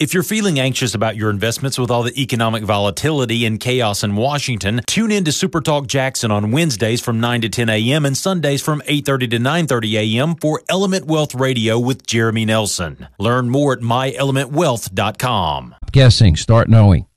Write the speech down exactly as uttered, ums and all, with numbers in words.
If you're feeling anxious about your investments with all the economic volatility and chaos in Washington, tune in to Super Talk Jackson on Wednesdays from nine to ten a.m. and Sundays from eight thirty to nine thirty a.m. for Element Wealth Radio with Jeremy Nelson. Learn more at my element wealth dot com. Guessing, start knowing.